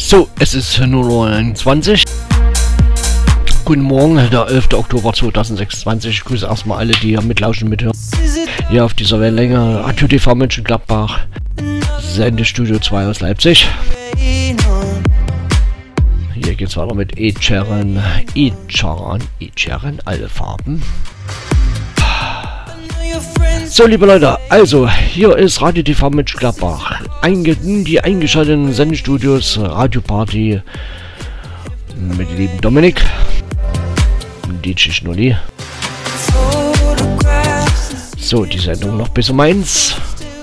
So, es ist 0:21 Uhr. Guten Morgen, der 11. Oktober 2026. Ich grüße erstmal alle, die hier mitlauschen, mithören. Hier auf dieser Wellenlänge, Radio TV Mönchengladbach, Sendestudio 2 aus Leipzig. Hier geht's weiter mit E-Charan, alle Farben. So, liebe Leute, also hier ist Radio TV Mönchengladbach. Die eingeschalteten Sendestudios Radio Party mit dem lieben Dominik, DJ Schnulli. So, die Sendung noch bis um 1.